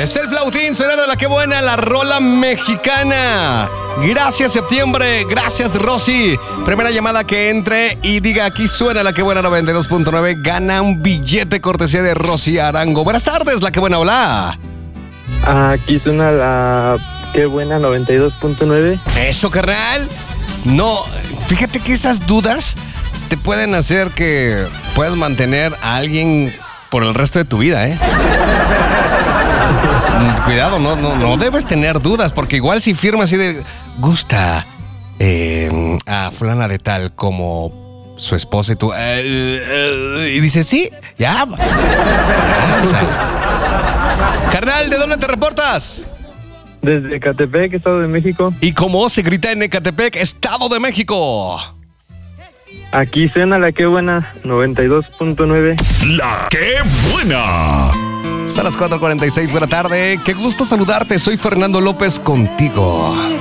Es el flautín sonando de la que buena, la rola mexicana. Gracias, septiembre. Gracias, Rosy. Primera llamada que entre y diga aquí suena la que buena 92.9. Gana un billete cortesía de Rosy Arango. Buenas tardes, la que buena, hola. Aquí suena la que buena 92.9. Eso, carnal. No, fíjate que esas dudas te pueden hacer que puedas mantener a alguien por el resto de tu vida, ¿eh? Cuidado, no debes tener dudas, porque igual si firmas así de gusta a fulana de tal como su esposa y tú y dices sí, ya. O sea, carnal, ¿de dónde te reportas? Desde Ecatepec, Estado de México. ¿Y cómo se grita en Ecatepec, Estado de México? Aquí suena la que buena 92.9. La que buena. Son las 4:46, buena tarde. Qué gusto saludarte, soy Fernando López contigo.